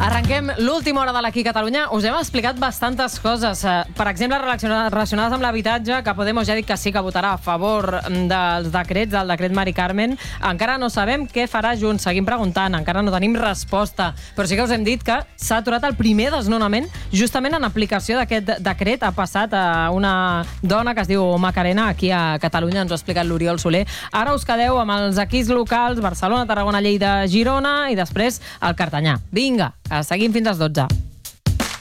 Arrenquem l'última hora de l'Aquí Catalunya. Us hem explicat bastantes coses. Per exemple, relacionades amb l'habitatge, que Podemos ja ha dit que sí que votarà a favor dels decrets, del decret Mari Carmen. Encara no sabem què farà Junts. Seguim preguntant, encara no tenim resposta. Però sí que us hem dit que s'ha aturat el primer desnonament justament en aplicació d'aquest decret. Ha passat a una dona que es diu Macarena, aquí a Catalunya. Ens ho ha explicat l'Oriol Soler. Ara us quedeu amb els equips locals, Barcelona, Tarragona, Lleida, Girona i després el Cartanyà. Vinga, seguim fins als 12.